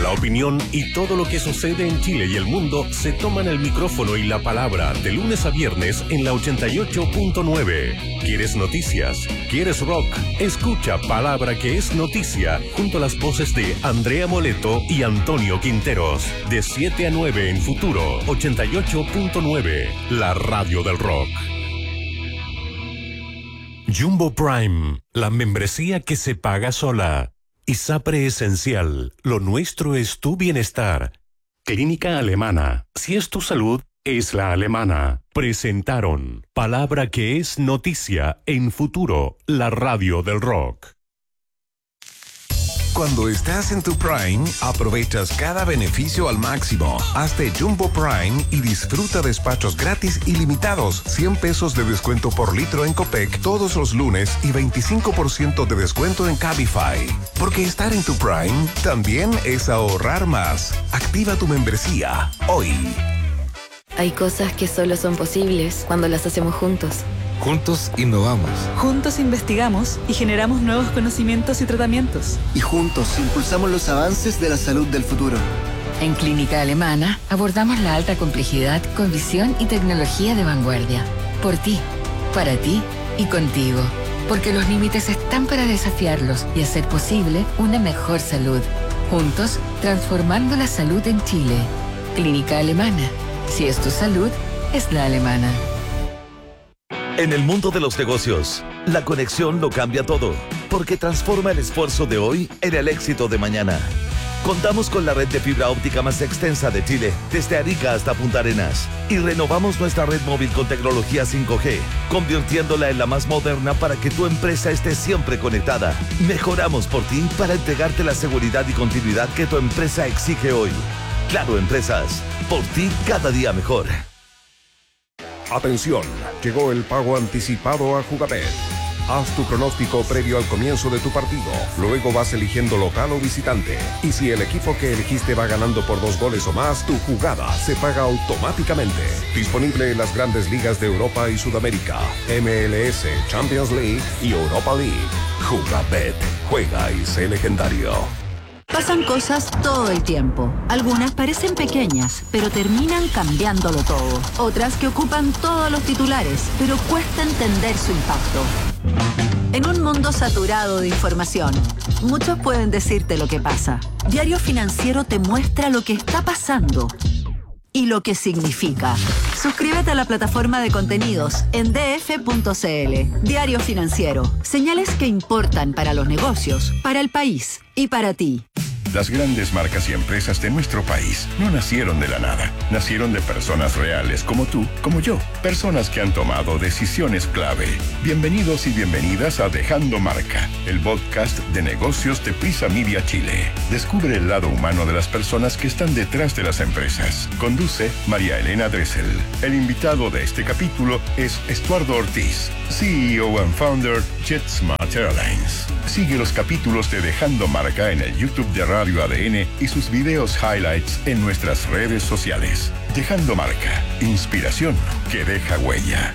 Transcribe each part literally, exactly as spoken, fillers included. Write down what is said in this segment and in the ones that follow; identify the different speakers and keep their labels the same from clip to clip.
Speaker 1: La opinión y todo lo que sucede en Chile y el mundo se toman el micrófono y la palabra de lunes a viernes en la ochenta y ocho punto nueve. ¿Quieres noticias? ¿Quieres rock? Escucha Palabra que es Noticia junto a las voces de Andrea Moleto y Antonio Quinteros. De siete a nueve en Futuro ochenta y ocho punto nueve, la radio del rock. Jumbo Prime, la membresía que se paga sola. ISAPRE Esencial, lo nuestro es tu bienestar. Clínica Alemana, si es tu salud, es la alemana. Presentaron Palabra que es Noticia en Futuro, la radio del rock.
Speaker 2: Cuando estás en tu Prime, aprovechas cada beneficio al máximo. Hazte Jumbo Prime y disfruta despachos gratis ilimitados, cien pesos de descuento por litro en Copec todos los lunes y veinticinco por ciento de descuento en Cabify. Porque estar en tu Prime también es ahorrar más. Activa tu membresía hoy.
Speaker 3: Hay cosas que solo son posibles cuando las hacemos juntos.
Speaker 4: Juntos innovamos.
Speaker 5: Juntos investigamos y generamos nuevos conocimientos y tratamientos.
Speaker 6: Y juntos impulsamos los avances de la salud del futuro.
Speaker 7: En Clínica Alemana abordamos la alta complejidad con visión y tecnología de vanguardia. Por ti, para ti y contigo. Porque los límites están para desafiarlos y hacer posible una mejor salud. Juntos, transformando la salud en Chile. Clínica Alemana. Si es tu salud, es la alemana.
Speaker 8: En el mundo de los negocios, la conexión lo cambia todo, porque transforma el esfuerzo de hoy en el éxito de mañana. Contamos con la red de fibra óptica más extensa de Chile, desde Arica hasta Punta Arenas, y renovamos nuestra red móvil con tecnología cinco G, convirtiéndola en la más moderna para que tu empresa esté siempre conectada. Mejoramos por ti para entregarte la seguridad y continuidad que tu empresa exige hoy. Claro Empresas, por ti cada día mejor.
Speaker 9: Atención, llegó el pago anticipado a Jugabet. Haz tu pronóstico previo al comienzo de tu partido. Luego vas eligiendo local o visitante. Y si el equipo que elegiste va ganando por dos goles o más, tu jugada se paga automáticamente. Disponible en las grandes ligas de Europa y Sudamérica, M L S, Champions League y Europa League. Jugabet. Juega y sé legendario.
Speaker 10: Pasan cosas todo el tiempo. Algunas parecen pequeñas, pero terminan cambiándolo todo. Otras que ocupan todos los titulares, pero cuesta entender su impacto. En un mundo saturado de información, muchos pueden decirte lo que pasa. Diario Financiero te muestra lo que está pasando y lo que significa. Suscríbete a la plataforma de contenidos en d f punto c l. Diario Financiero. Señales que importan para los negocios, para el país y para ti.
Speaker 11: Las grandes marcas y empresas de nuestro país no nacieron de la nada. Nacieron de personas reales como tú, como yo. Personas que han tomado decisiones clave. Bienvenidos y bienvenidas a Dejando Marca, el podcast de negocios de Prisa Media Chile. Descubre el lado humano de las personas que están detrás de las empresas. Conduce María Elena Dressel. El invitado de este capítulo es Estuardo Ortiz, C E O and Founder JetSmart Airlines. Sigue los capítulos de Dejando Marca en el YouTube de Radio A D N y sus videos highlights en nuestras redes sociales. Dejando Marca, inspiración que deja huella.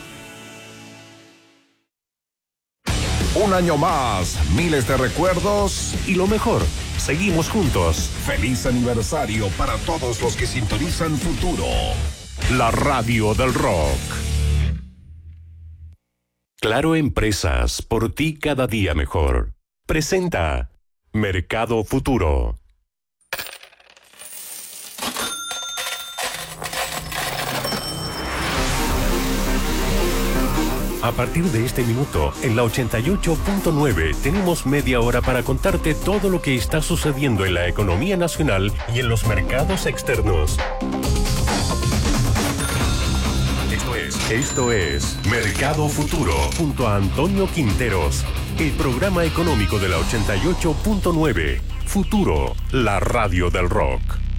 Speaker 9: Un año más, miles de recuerdos
Speaker 1: y lo mejor, seguimos juntos.
Speaker 9: Feliz aniversario para todos los que sintonizan Futuro,
Speaker 1: la radio del rock. Claro Empresas, por ti cada día mejor. Presenta Mercado Futuro. A partir de este minuto, en la ochenta y ocho punto nueve, tenemos media hora para contarte todo lo que está sucediendo en la economía nacional y en los mercados externos. Esto es, esto es Mercado Futuro, junto a Antonio Quinteros, el programa económico de la ochenta y ocho punto nueve. Futuro, la radio del rock.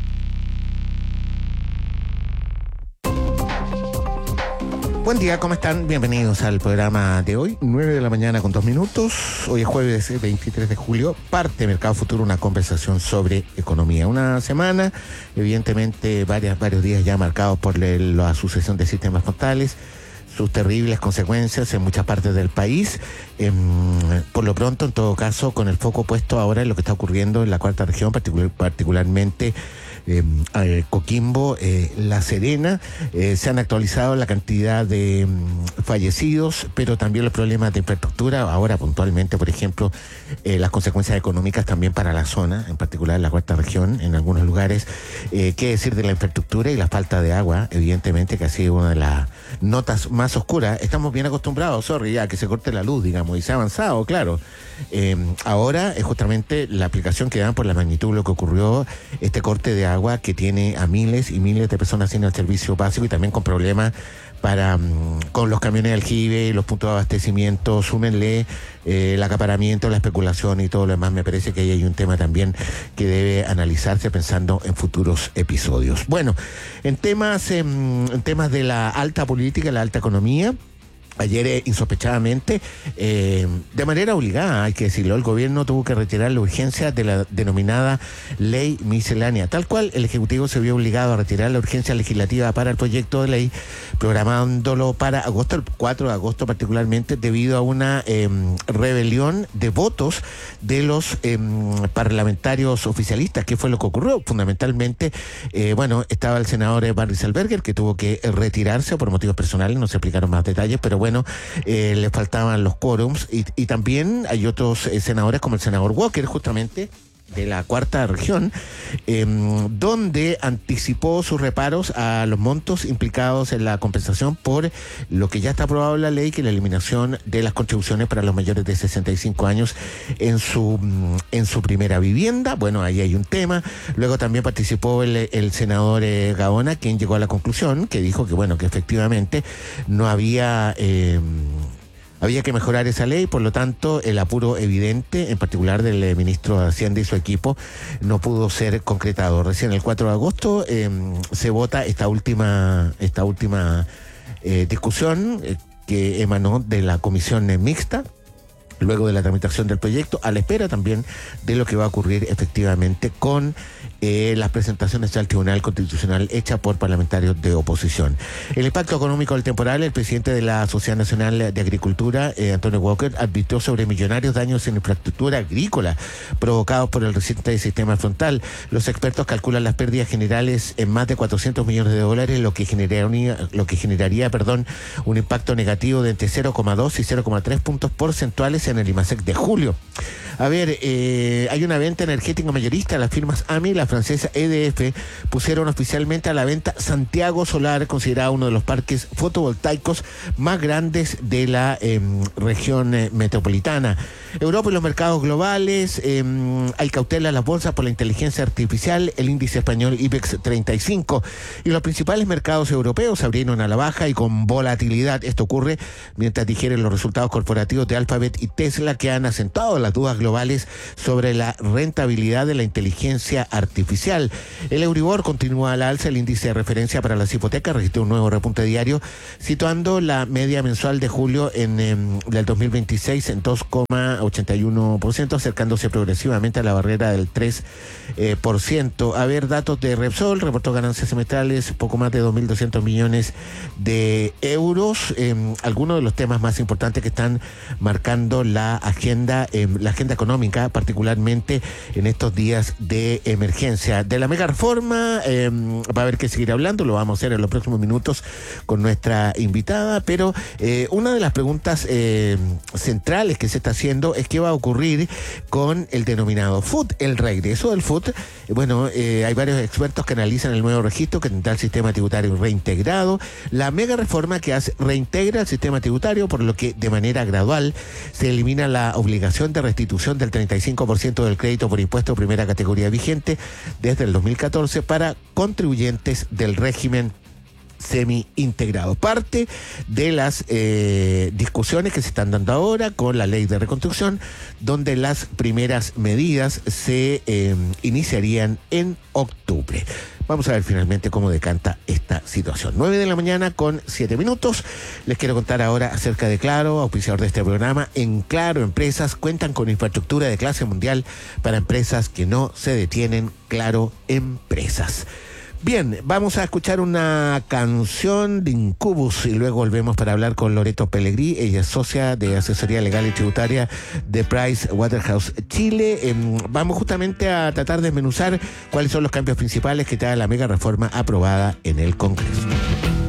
Speaker 12: Buen día, ¿cómo están? Bienvenidos al programa de hoy, nueve de la mañana con dos minutos. Hoy es jueves veintitrés de julio, parte Mercado Futuro, una conversación sobre economía. Una semana, evidentemente varias, varios días ya marcados por la sucesión de sistemas contales, sus terribles consecuencias en muchas partes del país. Eh, por lo pronto, en todo caso, con el foco puesto ahora en lo que está ocurriendo en la cuarta región, particular, particularmente Eh, eh, Coquimbo, eh, La Serena, eh, se han actualizado la cantidad de mm, fallecidos, pero también los problemas de infraestructura, ahora puntualmente, por ejemplo, eh, las consecuencias económicas también para la zona, en particular la cuarta región, en algunos lugares. Eh, ¿Qué decir de la infraestructura y la falta de agua? Evidentemente que ha sido una de las notas más oscuras. Estamos bien acostumbrados, sorry, ya que se corte la luz, digamos, y se ha avanzado, claro. Eh, ahora es justamente la aplicación que dan por la magnitud de lo que ocurrió, este corte de agua agua que tiene a miles y miles de personas sin el servicio básico y también con problemas para um, con los camiones de aljibe, los puntos de abastecimiento, súmenle eh, el acaparamiento, la especulación y todo lo demás. Me parece que ahí hay un tema también que debe analizarse pensando en futuros episodios. Bueno, en temas, eh, en temas de la alta política, la alta economía, ayer, eh, insospechadamente, eh, de manera obligada, hay que decirlo, el gobierno tuvo que retirar la urgencia de la denominada ley miscelánea. Tal cual, el Ejecutivo se vio obligado a retirar la urgencia legislativa para el proyecto de ley, programándolo para agosto, el cuatro de agosto particularmente, debido a una eh, rebelión de votos de los eh, parlamentarios oficialistas. ¿Qué fue lo que ocurrió? Fundamentalmente, eh, bueno, estaba el senador Barry Zellweger, que tuvo que retirarse por motivos personales, no se explicaron más detalles, pero bueno, Bueno, eh, le faltaban los quórums y, y también hay otros eh, senadores como el senador Walker, justamente de la cuarta región, eh, donde anticipó sus reparos a los montos implicados en la compensación por lo que ya está aprobado en la ley, que es la eliminación de las contribuciones para los mayores de sesenta y cinco años en su en su primera vivienda. Bueno, ahí hay un tema. Luego también participó el, el senador eh, Gaona, quien llegó a la conclusión, que dijo que bueno, que efectivamente no había... Eh, Había que mejorar esa ley, por lo tanto, el apuro evidente, en particular del eh, ministro de Hacienda y su equipo, no pudo ser concretado. Recién el cuatro de agosto eh, se vota esta última, esta última eh, discusión eh, que emanó de la comisión eh, mixta, luego de la tramitación del proyecto, a la espera también de lo que va a ocurrir efectivamente con eh, las presentaciones al Tribunal Constitucional hechas por parlamentarios de oposición. El impacto económico del temporal, el presidente de la Sociedad Nacional de Agricultura, eh, Antonio Walker, advirtió sobre millonarios daños en infraestructura agrícola provocados por el reciente sistema frontal. Los expertos calculan las pérdidas generales en más de cuatrocientos millones de dólares, lo que generaría, lo que generaría perdón, un impacto negativo de entre cero coma dos y cero coma tres puntos porcentuales en el IMASEC de julio. A ver, eh, hay una venta energética mayorista. Las firmas A M I y la francesa E D F pusieron oficialmente a la venta Santiago Solar, considerado uno de los parques fotovoltaicos más grandes de la eh, región eh, metropolitana. Europa y los mercados globales, eh, hay cautela en las bolsas por la inteligencia artificial, el índice español IBEX treinta y cinco y los principales mercados europeos abrieron a la baja y con volatilidad. Esto ocurre mientras digieren los resultados corporativos de Alphabet y Tesla, que han acentuado las dudas globales sobre la rentabilidad de la inteligencia artificial. El Euribor continúa al alza, el índice de referencia para las hipotecas registró un nuevo repunte diario, situando la media mensual de julio en eh, del dos mil veintiséis en dos coma ochenta y uno por ciento, acercándose progresivamente a la barrera del tres por ciento. A ver, datos de Repsol, reportó ganancias semestrales, poco más de dos mil doscientos millones de euros. Eh, algunos de los temas más importantes que están marcando la agenda, eh, la agenda económica, particularmente en estos días de emergencia. De la mega reforma eh, va a haber que seguir hablando, lo vamos a hacer en los próximos minutos con nuestra invitada, pero eh, una de las preguntas eh, centrales que se está haciendo es qué va a ocurrir con el denominado F U T, el regreso del F U T. Bueno, eh, hay varios expertos que analizan el nuevo registro que tendrá el sistema tributario reintegrado, la mega reforma que hace, reintegra el sistema tributario, por lo que de manera gradual se elimina la obligación de restitución del treinta y cinco por ciento del crédito por impuesto de primera categoría vigente desde el dos mil catorce para contribuyentes del régimen semi-integrado. Parte de las eh, discusiones que se están dando ahora con la ley de reconstrucción, donde las primeras medidas se eh, iniciarían en octubre. Vamos a ver finalmente cómo decanta esta situación. nueve de la mañana con siete minutos. Les quiero contar ahora acerca de Claro, auspiciador de este programa. En Claro Empresas cuentan con infraestructura de clase mundial para empresas que no se detienen. Claro Empresas. Bien, vamos a escuchar una canción de Incubus y luego volvemos para hablar con Loreto Pellegrí. Ella es socia de asesoría legal y tributaria de Price Waterhouse Chile. Eh, vamos justamente a tratar de desmenuzar cuáles son los cambios principales que trae la mega reforma aprobada en el Congreso.